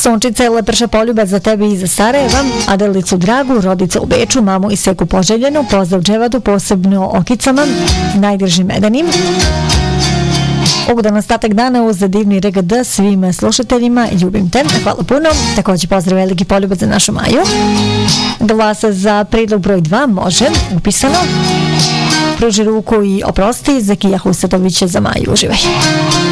Sončice, leprša poljubac za tebe i za Sarajeva, Adelicu Dragu, rodice u Beču, mamu i Seku poželjenu, pozdrav Dževadu, posebno Okicama, najdrži Medanim. Ugodan ostatak dana uz divni RGD svim slušateljima, ljubim te, hvala puno. Također pozdrav veliki poljubac za našu Maju. Glasa za predlog broj 2 može, upisano. Pruži ruku i oprosti, Zakija Husatovića za Maju, uživaj.